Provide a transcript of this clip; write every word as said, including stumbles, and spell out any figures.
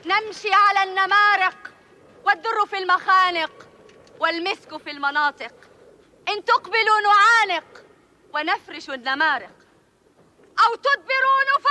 نمشي على النمارق والدر في المخانق والمسك في المناطق، إن تقبلوا نعانق ونفرش النمارق، أو تدبروا نفرش